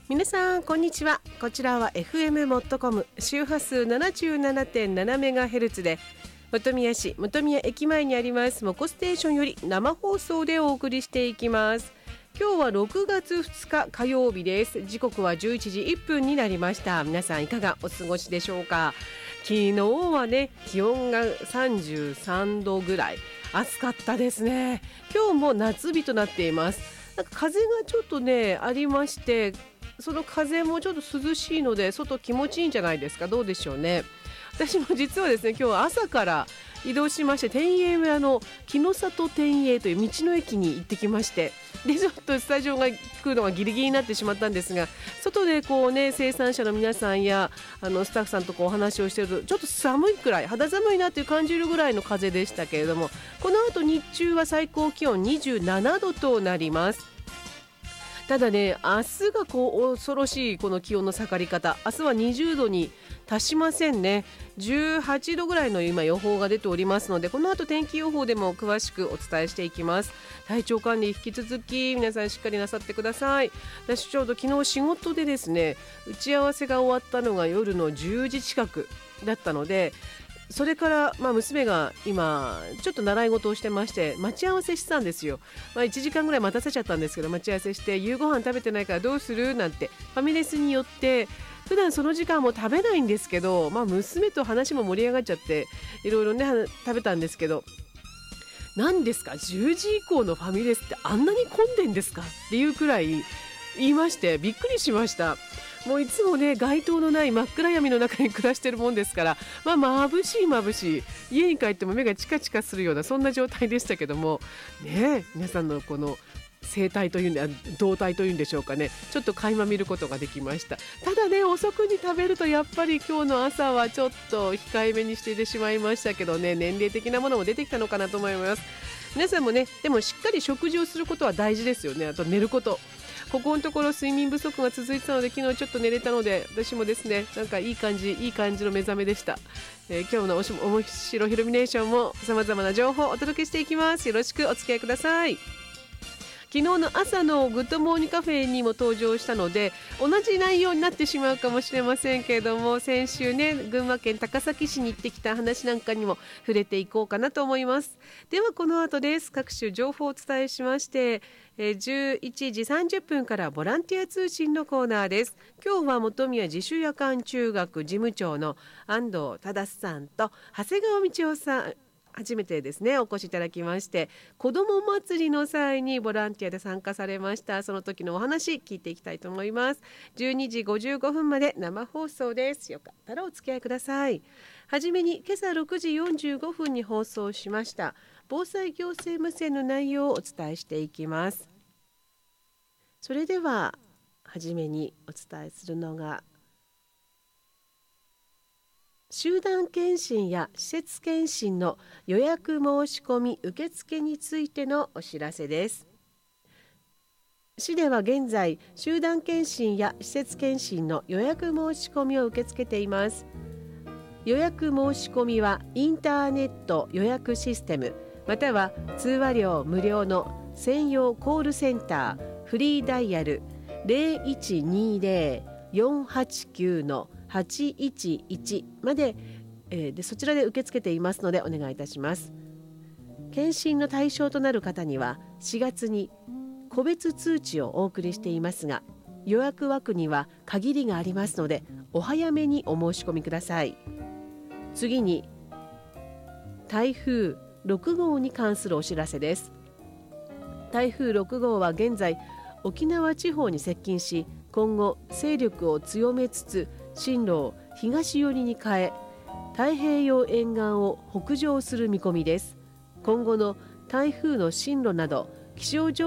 皆さんこんにちは。こちらは FM モットコム周波数 77.7MHz で本宮市本宮駅前にありますモコステーションより生放送でお送りしていきます。今日は6月2日火曜日です。時刻は11時1分になりました。皆さんいかがお過ごしでしょうか。昨日はね気温が33度ぐらい暑かったですね。今日も夏日となっています。なんか風がちょっとねありまして、その風もちょっと涼しいので外気持ちいいんじゃないですか。どうでしょうね。私も実はですね今日は朝から移動しまして、天栄村の木の里天栄という道の駅に行ってきまして、でちょっとスタジオが来るのがギリギリになってしまったんですが、外でこうね生産者の皆さんやスタッフさんとこうお話をしているとちょっと寒いくらい肌寒いなという感じるぐらいの風でしたけれども、この後日中は最高気温27度となります。ただね明日がこう恐ろしいこの気温の下がり方、明日は20度に達しませんね。18度ぐらいの今予報が出ておりますので、この後天気予報でも詳しくお伝えしていきます。体調管理引き続き皆さんしっかりなさってください。私ちょうど昨日仕事でですね打ち合わせが終わったのが夜の10時近くだったので、それから、娘が今ちょっと習い事をしてまして待ち合わせしてたんですよ。1時間ぐらい待たせちゃったんですけど、待ち合わせして夕ご飯食べてないからどうするなんてファミレスによって、普段その時間も食べないんですけど、娘と話も盛り上がっちゃっていろいろね食べたんですけど、何ですか10時以降のファミレスってあんなに混んでんですかっていうくらい言いまして、びっくりしました。もういつもね街灯のない真っ暗闇の中に暮らしてるもんですから、眩しい眩しい、家に帰っても目がチカチカするようなそんな状態でしたけどもね、皆さんのこの生態というんで動態というんでしょうかね、ちょっと垣間見ることができました。ただね遅くに食べるとやっぱり今日の朝はちょっと控えめにしてしまいましたけどね、年齢的なものも出てきたのかなと思います。皆さんもねでもしっかり食事をすることは大事ですよね。あと寝ること、ここのところ睡眠不足が続いてたので昨日ちょっと寝れたので、私もですねなんかいい感じの目覚めでした。今日の面白ヒルミネーションも様々な情報をお届けしていきます。よろしくお付き合いください。昨日の朝のグッドモーニングカフェにも登場したので同じ内容になってしまうかもしれませんけれども、先週ね群馬県高崎市に行ってきた話なんかにも触れていこうかなと思います。ではこの後です。各種情報をお伝えしまして、11時30分からボランティア通信のコーナーです。今日は本宮自主夜間中学事務長の安藤忠さんと長谷川道夫さん、初めてですねお越しいただきまして、子ども祭りの際にボランティアで参加されました。その時のお話聞いていきたいと思います。12時55分まで生放送です。よかったらお付き合いください。はじめに今朝6時45分に放送しました防災行政無線の内容をお伝えしていきます。それでははじめにお伝えするのが集団検診や施設検診の予約申し込み受付についてのお知らせです。市では現在集団検診や施設検診の予約申し込みを受け付けています。予約申し込みはインターネット予約システムまたは通話料無料の専用コールセンターフリーダイヤル 0120-489-811 まで、そちらで受け付けていますのでお願いいたします。検診の対象となる方には4月に個別通知をお送りしていますが、予約枠には限りがありますのでお早めにお申し込みください。次に台風6号に関するお知らせです。台風6号は現在沖縄地方に接近し、今後勢力を強めつつ進路を東寄りに変え太平洋沿岸を北上する見込みです。今後の台風の進路など気象情